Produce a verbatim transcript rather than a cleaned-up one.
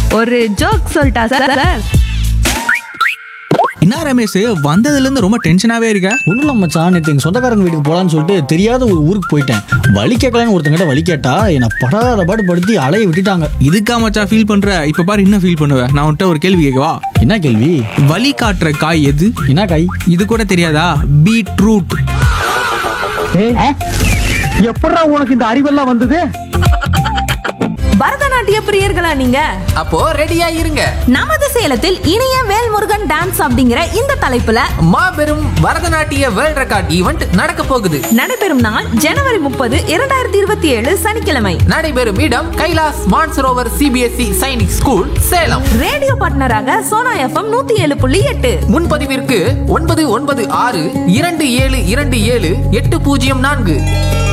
ஒரு ஜோக் சொல்லிட்டா sir sir என்ன ரமேஷ், வந்ததுல இருந்து ரொம்ப டென்ஷனாவே இருக்க? ஒன்றும் இல்லை மச்சான், நேற்று எங்கள் சொந்தக்காரங்க வீட்டுக்கு போகலான்னு சொல்லிட்டு தெரியாத ஒரு ஊருக்கு போயிட்டேன். வழி கேட்கலான்னு ஒருத்தங்கிட்ட வழி கேட்டா என்னை படாத பாடு படுத்தி அலைய விட்டுட்டாங்க. இதுக்கா மச்சான் ஃபீல் பண்ற? இப்ப பாரு என்ன ஃபீல் பண்ணுவ. நான் உன்கிட்ட ஒரு கேள்வி கேட்கவா? என்ன கேள்வி? வழி காட்டுற காய் எது? என்ன காய்? இது கூட தெரியாதா? பீட்ரூட். எப்படா உனக்கு இந்த அறிவெல்லாம் வந்தது? பரதநாட்டிய பிரியர்களா நீங்க? அப்போ ரெடியா இருங்க. நமது சேலத்தில் இனிய வேல்முருகன் டான்ஸ் அப்படிங்கிற இந்த தலைப்புல மாபெரும் பரதநாட்டிய வேர்ல்ட் ரெக்கார்ட் ஈவென்ட் நடக்க போகுது. நடைபெறும் நாள் ஜனவரி முப்பது இரண்டாயிரத்தி இருபத்தி ஏழு சனிக்கிழமை. நடைபெறும் இடம் Kailash Mansarovar CBSE Sainik school, Salem. Radio பார்ட்னராக சோனா எஃப்எம் நூத்தி ஏழு புள்ளி எட்டு. முன்பதிவிற்கு ஒன்பது ஒன்பது ஆறு இரண்டு ஏழு இரண்டு ஏழு எட்டு பூஜ்ஜியம் நான்கு.